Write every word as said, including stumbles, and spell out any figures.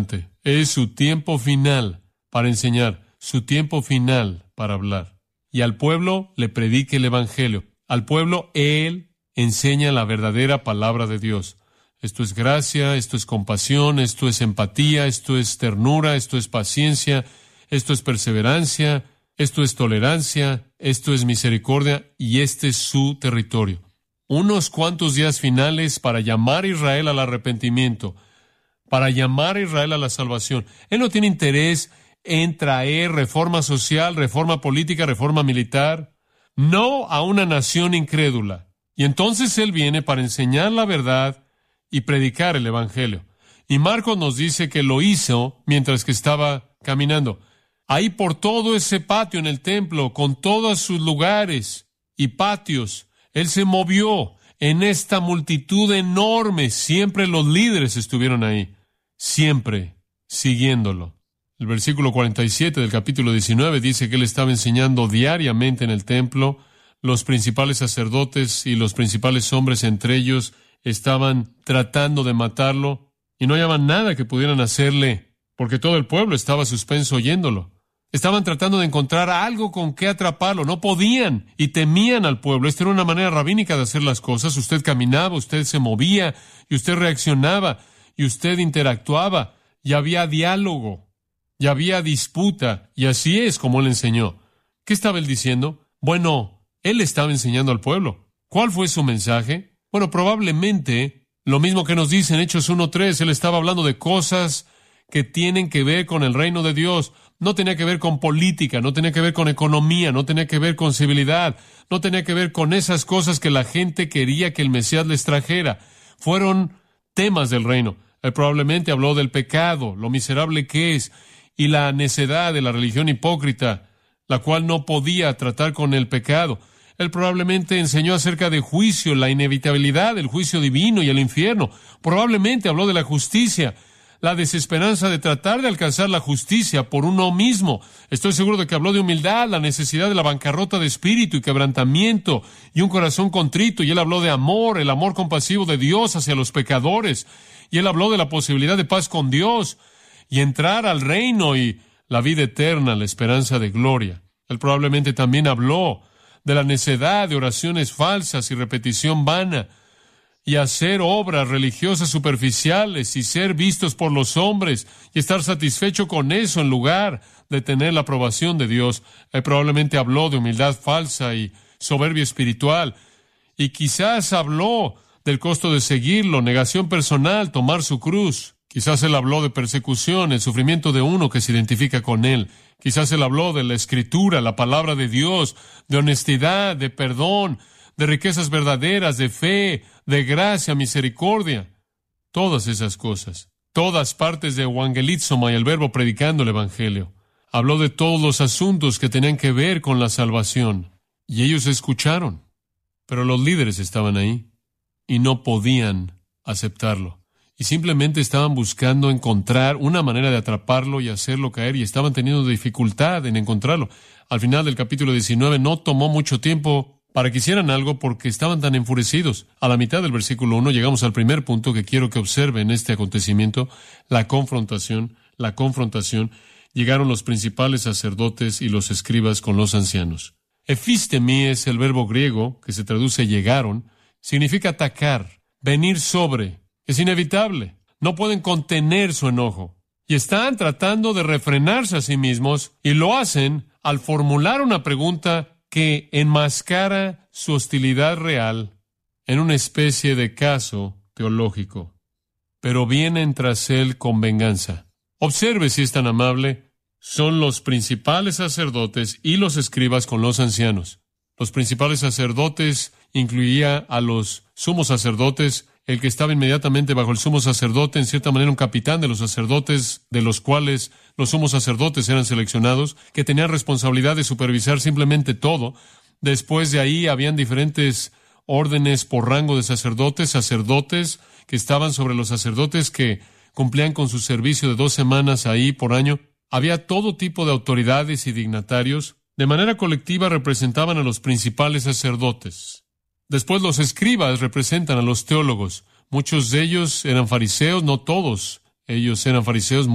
importante. Es su tiempo final para enseñar, su tiempo final para hablar. Y al pueblo le predique el Evangelio. Al pueblo Él enseña la verdadera palabra de Dios. Esto es gracia, esto es compasión, esto es empatía, esto es ternura, esto es paciencia, esto es perseverancia, esto es tolerancia, esto es misericordia, y este es su territorio. Unos cuantos días finales para llamar a Israel al arrepentimiento, para llamar a Israel a la salvación. Él no tiene interés en traer reforma social, reforma política, reforma militar, no a una nación incrédula. Y entonces Él viene para enseñar la verdad y predicar el Evangelio. Y Marcos nos dice que lo hizo mientras que estaba caminando. Ahí por todo ese patio en el templo, con todos sus lugares y patios, Él se movió en esta multitud enorme. Siempre los líderes estuvieron ahí, siempre siguiéndolo. El versículo cuarenta y siete del capítulo diecinueve dice que Él estaba enseñando diariamente en el templo. Los principales sacerdotes y los principales hombres entre ellos estaban tratando de matarlo y no hallaban nada que pudieran hacerle, porque todo el pueblo estaba suspenso oyéndolo. Estaban tratando de encontrar algo con qué atraparlo. No podían y temían al pueblo. Esta era una manera rabínica de hacer las cosas. Usted caminaba, usted se movía y usted reaccionaba y usted interactuaba y había diálogo y había disputa, y así es como Él enseñó. ¿Qué estaba Él diciendo? Bueno, Él estaba enseñando al pueblo. ¿Cuál fue su mensaje? Bueno, probablemente lo mismo que nos dice en Hechos uno tres. Él estaba hablando de cosas que tienen que ver con el reino de Dios. No tenía que ver con política, no tenía que ver con economía, no tenía que ver con civilidad, no tenía que ver con esas cosas que la gente quería que el Mesías les trajera. Fueron temas del reino. Él probablemente habló del pecado, lo miserable que es, y la necedad de la religión hipócrita, la cual no podía tratar con el pecado. Él probablemente enseñó acerca de juicio, la inevitabilidad del juicio divino y el infierno. Probablemente habló de la justicia, la desesperanza de tratar de alcanzar la justicia por uno mismo. Estoy seguro de que habló de humildad, la necesidad de la bancarrota de espíritu y quebrantamiento y un corazón contrito. Y Él habló de amor, el amor compasivo de Dios hacia los pecadores. Y Él habló de la posibilidad de paz con Dios y entrar al reino y la vida eterna, la esperanza de gloria. Él probablemente también habló de la necedad de oraciones falsas y repetición vana, y hacer obras religiosas superficiales y ser vistos por los hombres y estar satisfecho con eso en lugar de tener la aprobación de Dios. Él probablemente habló de humildad falsa y soberbia espiritual, y quizás habló del costo de seguirlo, negación personal, tomar su cruz. Quizás Él habló de persecución, el sufrimiento de uno que se identifica con Él. Quizás Él habló de la Escritura, la palabra de Dios, de honestidad, de perdón, de riquezas verdaderas, de fe, de gracia, misericordia. Todas esas cosas. Todas partes de evangelizoma y el verbo predicando el Evangelio. Habló de todos los asuntos que tenían que ver con la salvación. Y ellos escucharon. Pero los líderes estaban ahí y no podían aceptarlo. Y simplemente estaban buscando encontrar una manera de atraparlo y hacerlo caer, y estaban teniendo dificultad en encontrarlo. Al final del capítulo diecinueve no tomó mucho tiempo para que hicieran algo porque estaban tan enfurecidos. A la mitad del versículo uno llegamos al primer punto que quiero que observen este acontecimiento, la confrontación, la confrontación. Llegaron los principales sacerdotes y los escribas con los ancianos. Efistemi es el verbo griego que se traduce llegaron, significa atacar, venir sobre. Es inevitable. No pueden contener su enojo. Y están tratando de refrenarse a sí mismos, y lo hacen al formular una pregunta que enmascara su hostilidad real en una especie de caso teológico. Pero vienen tras Él con venganza. Observe si es tan amable. Son los principales sacerdotes y los escribas con los ancianos. Los principales sacerdotes incluía a los sumos sacerdotes, el que estaba inmediatamente bajo el sumo sacerdote, en cierta manera un capitán de los sacerdotes, de los cuales los sumos sacerdotes eran seleccionados, que tenían responsabilidad de supervisar simplemente todo. Después de ahí habían diferentes órdenes por rango de sacerdotes, sacerdotes que estaban sobre los sacerdotes que cumplían con su servicio de dos semanas ahí por año. Había todo tipo de autoridades y dignatarios. De manera colectiva representaban a los principales sacerdotes. Después los escribas representan a los teólogos. Muchos de ellos eran fariseos, no todos ellos eran fariseos.